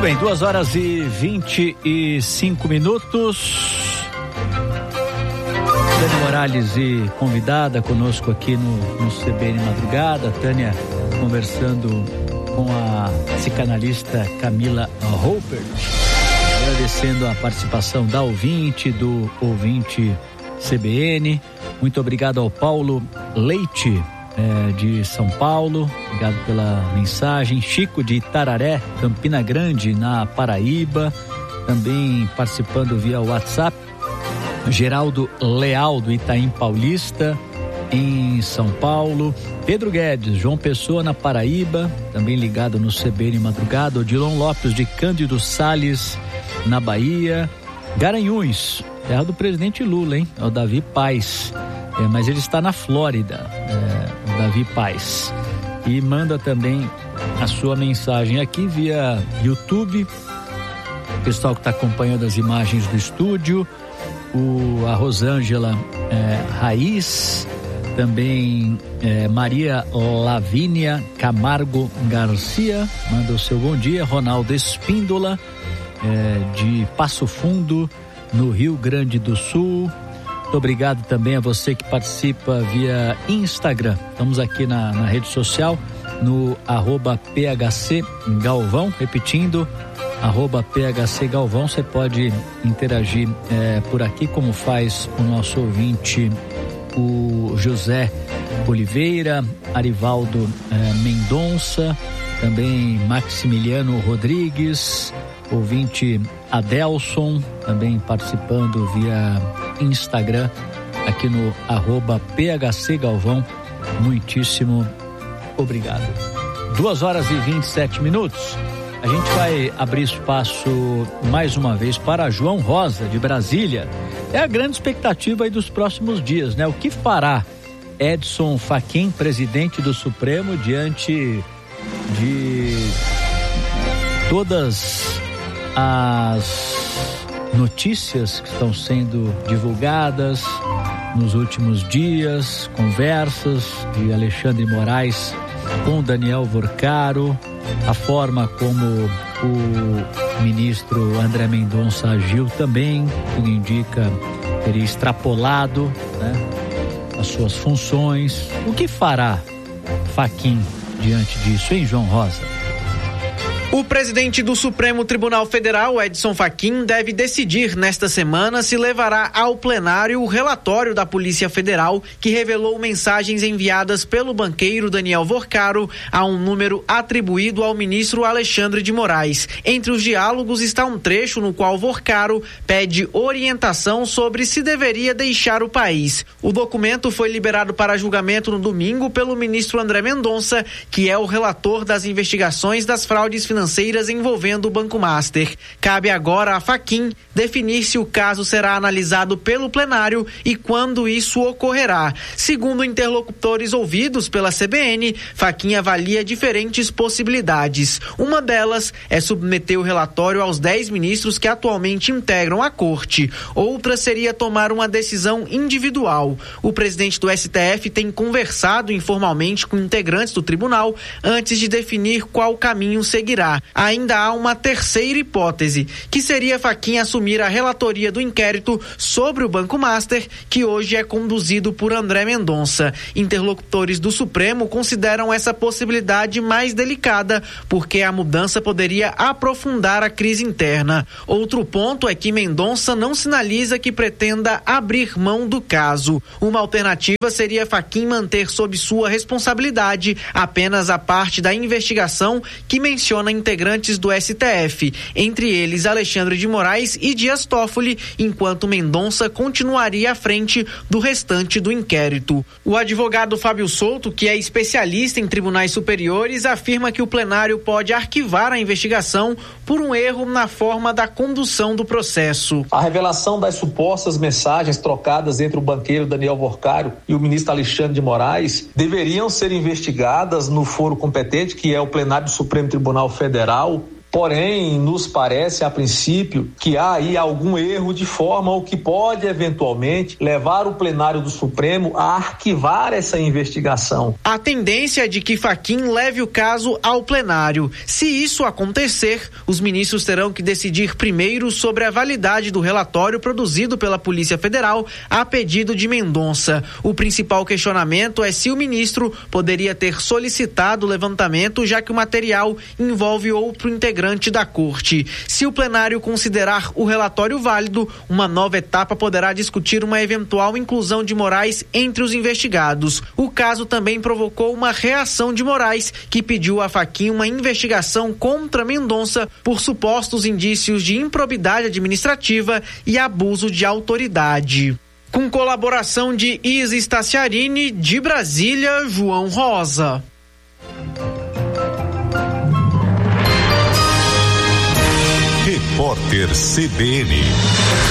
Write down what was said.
bem, 2h25. Tânia Morales e convidada conosco aqui no CBN Madrugada. A Tânia conversando com a psicanalista Camila Hopper, agradecendo a participação da ouvinte, do ouvinte CBN. Muito obrigado ao Paulo Leite, de São Paulo, obrigado pela mensagem. Chico de Itararé, Campina Grande, na Paraíba, também participando via WhatsApp. Geraldo Leal, do Itaim Paulista, em São Paulo. Pedro Guedes, João Pessoa, na Paraíba, também ligado no CBN Madrugada. Odilon Lopes, de Cândido Sales, na Bahia. Garanhuns, terra do presidente Lula, hein? É o Davi Paes, mas ele está na Flórida, o Davi Paes. E manda também a sua mensagem aqui via YouTube. O pessoal que está acompanhando as imagens do estúdio. A Rosângela Raiz, também Maria Lavínia Camargo Garcia, manda o seu bom dia. Ronaldo Espíndola, de Passo Fundo, no Rio Grande do Sul. Muito obrigado também a você que participa via Instagram. Estamos aqui na rede social, no @PHC Galvão, repetindo, @PHC Galvão. Você pode interagir por aqui, como faz o nosso ouvinte, o José Oliveira, Arivaldo Mendonça, também Maximiliano Rodrigues, ouvinte Adelson, também participando via Instagram, aqui no @PHC Galvão. Muitíssimo obrigado. 2h27. A gente vai abrir espaço mais uma vez para João Rosa, de Brasília. É a grande expectativa aí dos próximos dias, né? O que fará Edson Fachin, presidente do Supremo, diante de todas as notícias que estão sendo divulgadas nos últimos dias, conversas de Alexandre Moraes com Daniel Vorcaro, a forma como o ministro André Mendonça agiu também, tudo indica teria extrapolado, né, as suas funções. O que fará Fachin diante disso, hein, João Rosa? O presidente do Supremo Tribunal Federal, Edson Fachin, deve decidir nesta semana se levará ao plenário o relatório da Polícia Federal que revelou mensagens enviadas pelo banqueiro Daniel Vorcaro a um número atribuído ao ministro Alexandre de Moraes. Entre os diálogos está um trecho no qual Vorcaro pede orientação sobre se deveria deixar o país. O documento foi liberado para julgamento no domingo pelo ministro André Mendonça, que é o relator das investigações das fraudes financeiras envolvendo o Banco Master. Cabe agora a Fachin definir se o caso será analisado pelo plenário e quando isso ocorrerá. Segundo interlocutores ouvidos pela CBN, Fachin avalia diferentes possibilidades. Uma delas é submeter o relatório aos 10 ministros que atualmente integram a corte. Outra seria tomar uma decisão individual. O presidente do STF tem conversado informalmente com integrantes do tribunal antes de definir qual caminho seguirá. Ainda há uma terceira hipótese, que seria Fachin assumir a relatoria do inquérito sobre o Banco Master, que hoje é conduzido por André Mendonça. Interlocutores do Supremo consideram essa possibilidade mais delicada, porque a mudança poderia aprofundar a crise interna. Outro ponto é que Mendonça não sinaliza que pretenda abrir mão do caso. Uma alternativa seria Fachin manter sob sua responsabilidade apenas a parte da investigação que menciona integrantes do STF, entre eles Alexandre de Moraes e Dias Toffoli, enquanto Mendonça continuaria à frente do restante do inquérito. O advogado Fábio Souto, que é especialista em tribunais superiores, afirma que o plenário pode arquivar a investigação por um erro na forma da condução do processo. A revelação das supostas mensagens trocadas entre o banqueiro Daniel Vorcaro e o ministro Alexandre de Moraes deveriam ser investigadas no foro competente, que é o plenário do Supremo Tribunal Federal, porém nos parece a princípio que há aí algum erro de forma o que pode eventualmente levar o plenário do Supremo a arquivar essa investigação. A tendência é de que Fachin leve o caso ao plenário. Se isso acontecer, os ministros terão que decidir primeiro sobre a validade do relatório produzido pela Polícia Federal a pedido de Mendonça. O principal questionamento é se o ministro poderia ter solicitado o levantamento, já que o material envolve outro integrante da corte. Se o plenário considerar o relatório válido, uma nova etapa poderá discutir uma eventual inclusão de Moraes entre os investigados. O caso também provocou uma reação de Moraes, que pediu a Fachin uma investigação contra Mendonça por supostos indícios de improbidade administrativa e abuso de autoridade. Com colaboração de Isa Staciarini, de Brasília, João Rosa. Repórter CBN.